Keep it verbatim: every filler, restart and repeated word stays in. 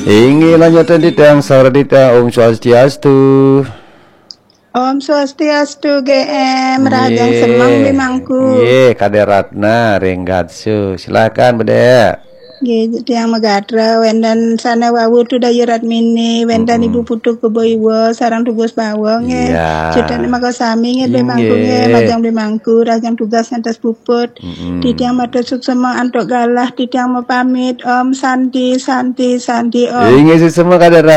Ingi lanjutan ditang saradita Om Swastiastu. Om Swastiastu G M Rajang Ye, Semang Bimangku. Ye, Kaderatna Renggatsu. Silakan Bede. Gitu yang Megadra wendan sana wawu tu dayerat mini wendan Mm-mm. ibu putu keboiwo sarang tugas bawang nge Iya. cetan maka sami nge bemangku nge Inge. majang bemangku rajang tugas ngantas puput Mm-mm. titiang mata suksema antok galah titiang mau pamit Om Santi Santi Santi Om. Ingi semua Kadera.